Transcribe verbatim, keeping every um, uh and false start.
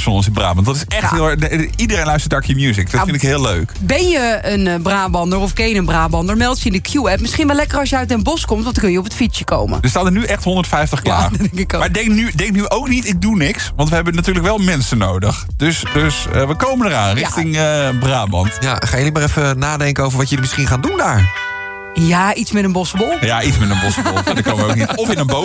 stations in Brabant. Dat is echt Ja. heel erg... Iedereen luistert naar Q-Music. Dat Ja, vind ik heel leuk. Ben je een uh, Brabander of ken je een Brabander? Meld je in de Q-app. Misschien wel lekker als je uit Den Bosch komt, want dan kun je op het fietsje komen. Er staan er nu echt honderdvijftig klaar. Ja, dat denk ik ook. Maar denk nu, denk nu ook niet, ik doe niks. Want we hebben natuurlijk wel mensen nodig. Dus, dus uh, we komen eraan, richting uh, Brabant. Ja, gaan jullie maar even nadenken over wat jullie misschien gaan doen daar? Ja, iets met een bosbol. Ja, iets met een bosbol. Dat komen we ook niet. Of in een boot.